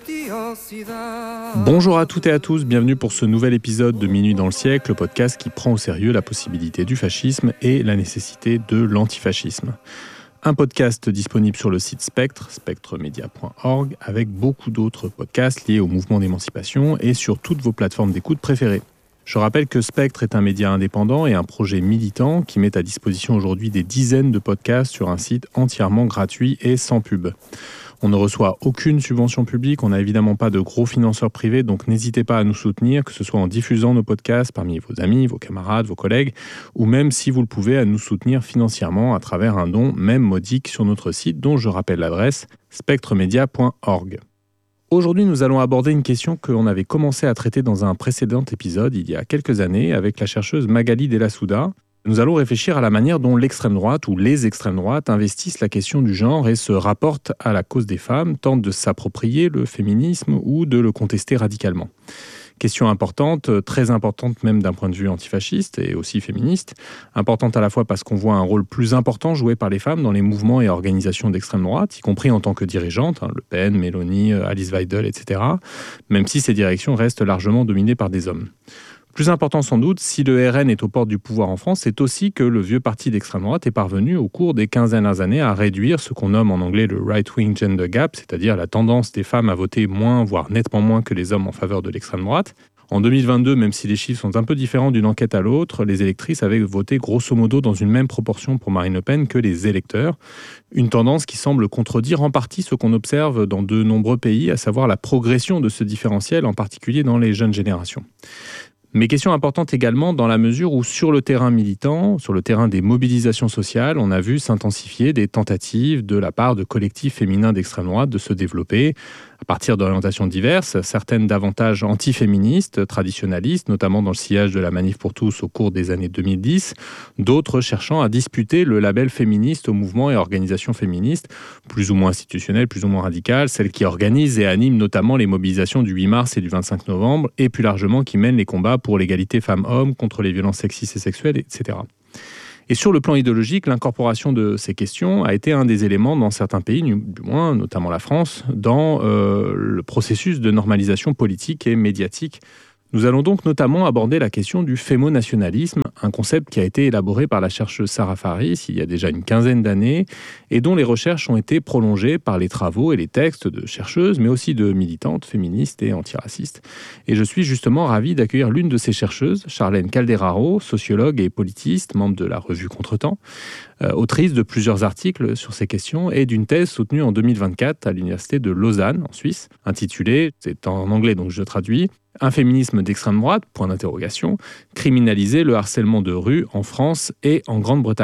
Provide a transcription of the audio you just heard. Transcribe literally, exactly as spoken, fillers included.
Bonjour à toutes et à tous, bienvenue pour ce nouvel épisode de Minuit dans le siècle, le podcast qui prend au sérieux la possibilité du fascisme et la nécessité de l'antifascisme. Un podcast disponible sur le site Spectre, spectre media point org, avec beaucoup d'autres podcasts liés au mouvement d'émancipation et sur toutes vos plateformes d'écoute préférées. Je rappelle que Spectre est un média indépendant et un projet militant qui met à disposition aujourd'hui des dizaines de podcasts sur un site entièrement gratuit et sans pub. On ne reçoit aucune subvention publique, on n'a évidemment pas de gros financeurs privés, donc n'hésitez pas à nous soutenir, que ce soit en diffusant nos podcasts parmi vos amis, vos camarades, vos collègues, ou même si vous le pouvez, à nous soutenir financièrement à travers un don, même modique, sur notre site, dont je rappelle l'adresse spectre media point org. Aujourd'hui, nous allons aborder une question qu'on avait commencé à traiter dans un précédent épisode, il y a quelques années, avec la chercheuse Magali Della Souda. Nous allons réfléchir à la manière dont l'extrême droite ou les extrêmes droites investissent la question du genre et se rapportent à la cause des femmes, tentent de s'approprier le féminisme ou de le contester radicalement. Question importante, très importante même d'un point de vue antifasciste et aussi féministe, importante à la fois parce qu'on voit un rôle plus important joué par les femmes dans les mouvements et organisations d'extrême droite, y compris en tant que dirigeantes, hein, Le Pen, Mélanie, Alice Weidel, et cetera, même si ces directions restent largement dominées par des hommes. Plus important sans doute, si le R N est aux portes du pouvoir en France, c'est aussi que le vieux parti d'extrême droite est parvenu au cours des quinze dernières années à réduire ce qu'on nomme en anglais le right-wing gender gap, c'est-à-dire la tendance des femmes à voter moins, voire nettement moins que les hommes en faveur de l'extrême droite. En deux mille vingt-deux, même si les chiffres sont un peu différents d'une enquête à l'autre, les électrices avaient voté grosso modo dans une même proportion pour Marine Le Pen que les électeurs. Une tendance qui semble contredire en partie ce qu'on observe dans de nombreux pays, à savoir la progression de ce différentiel, en particulier dans les jeunes générations. Mais question importante également dans la mesure où sur le terrain militant, sur le terrain des mobilisations sociales, on a vu s'intensifier des tentatives de la part de collectifs féminins d'extrême droite de se développer à partir d'orientations diverses, certaines davantage antiféministes, traditionnalistes, notamment dans le sillage de la Manif pour tous au cours des années deux mille dix, d'autres cherchant à disputer le label féministe aux mouvements et organisations féministes, plus ou moins institutionnelles, plus ou moins radicales, celles qui organisent et animent notamment les mobilisations du huit mars et du vingt-cinq novembre, et plus largement qui mènent les combats pour l'égalité femmes-hommes, contre les violences sexistes et sexuelles, et cetera. Et sur le plan idéologique, l'incorporation de ces questions a été un des éléments dans certains pays, du moins, notamment la France, dans euh, le processus de normalisation politique et médiatique. Nous allons donc notamment aborder la question du fémonationalisme, un concept qui a été élaboré par la chercheuse Sarah Faris il y a déjà une quinzaine d'années et dont les recherches ont été prolongées par les travaux et les textes de chercheuses, mais aussi de militantes féministes et antiracistes. Et je suis justement ravi d'accueillir l'une de ces chercheuses, Charlène Calderaro, sociologue et politiste, membre de la revue Contretemps, euh, autrice de plusieurs articles sur ces questions et d'une thèse soutenue en deux mille vingt-quatre à l'université de Lausanne, en Suisse, intitulée, c'est en anglais donc je traduis, « Un féminisme d'extrême droite, point d'interrogation, criminaliser le harcèlement de rue en France et en Grande-Bretagne ».